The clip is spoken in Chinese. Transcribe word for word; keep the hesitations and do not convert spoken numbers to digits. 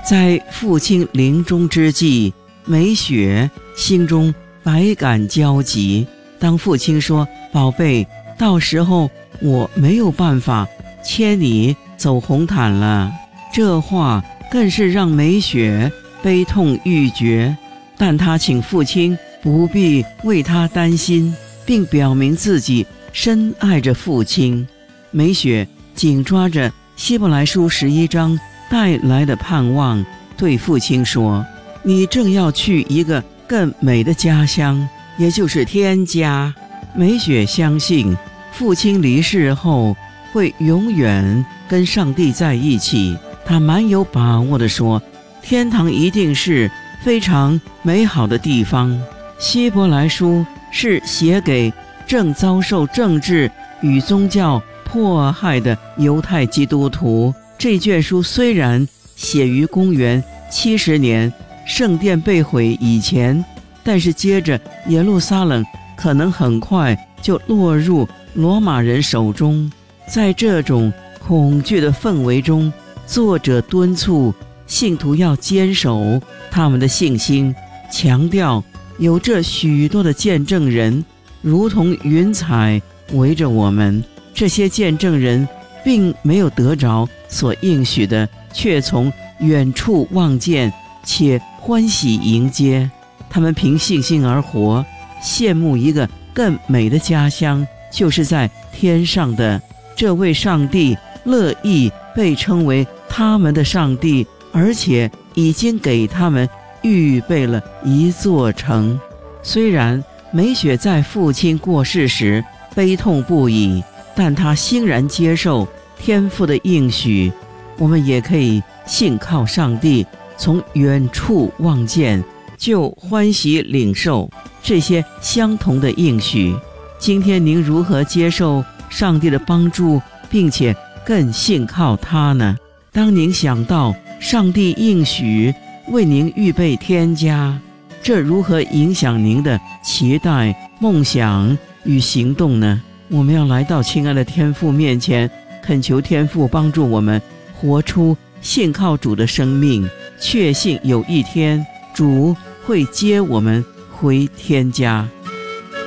在父亲临终之际，美雪心中百感交集。当父亲说：“宝贝，到时候我没有办法牵你走红毯了。”这话更是让美雪悲痛欲绝，但她请父亲不必为她担心，并表明自己深爱着父亲。美雪紧抓着希伯来书十一章带来的盼望，对父亲说：“你正要去一个更美的家乡，也就是天家。”美雪相信父亲离世后会永远跟上帝在一起。她蛮有把握地说：“天堂一定是非常美好的地方。”希伯来书是写给正遭受政治与宗教迫害的犹太基督徒。这卷书虽然写于公元七十年，圣殿被毁以前，但是接着耶路撒冷可能很快就落入罗马人手中。在这种恐惧的氛围中，作者敦促信徒要坚守他们的信心，强调有这许多的见证人如同云彩围着我们。这些见证人并没有得着所应许的，却从远处望见且欢喜迎接。他们凭信心而活，羡慕一个更美的家乡，就是在天上的。这位上帝乐意被称为他们的上帝，而且已经给他们预备了一座城。虽然美雪在父亲过世时悲痛不已，但她欣然接受天父的应许。我们也可以信靠上帝，从远处望见，就欢喜领受这些相同的应许。今天您如何接受上帝的帮助，并且更信靠他呢？当您想到上帝应许为您预备天家，这如何影响您的期待、梦想与行动呢？我们要来到亲爱的天父面前，恳求天父帮助我们活出信靠主的生命，确信有一天主会接我们回天家。